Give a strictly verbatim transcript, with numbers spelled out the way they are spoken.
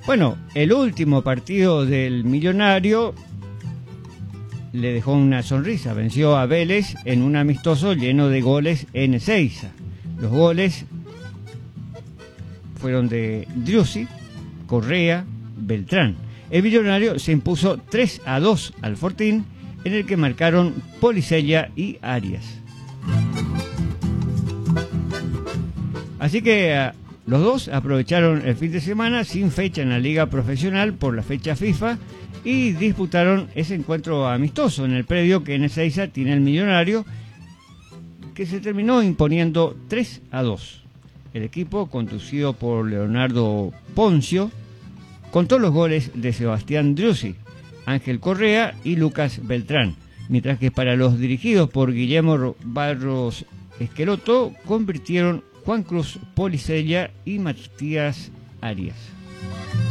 Bueno, el último partido del Millonario le dejó una sonrisa. Venció a Vélez en un amistoso lleno de goles en Ezeiza. Los goles fueron de Driussi, Correa, Beltrán. El Millonario se impuso tres a dos al Fortín, en el que marcaron Policella y Arias. Así que uh, los dos aprovecharon el fin de semana sin fecha en la liga profesional por la fecha FIFA y disputaron ese encuentro amistoso en el predio que en Ezeiza tiene el Millonario, que se terminó imponiendo tres a dos. El equipo, conducido por Leonardo Poncio, contó los goles de Sebastián Driussi, Ángel Correa y Lucas Beltrán, mientras que para los dirigidos por Guillermo Barros Esqueloto convirtieron Juan Cruz Policella y Matías Arias.